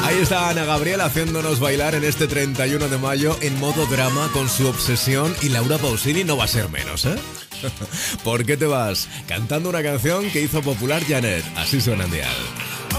Ahí está Ana Gabriel haciéndonos bailar en este 31 de mayo en modo drama con su obsesión, y Laura Pausini no va a ser menos, ¿eh? ¿Por qué te vas? Cantando una canción que hizo popular Janet. Así suena en Dial.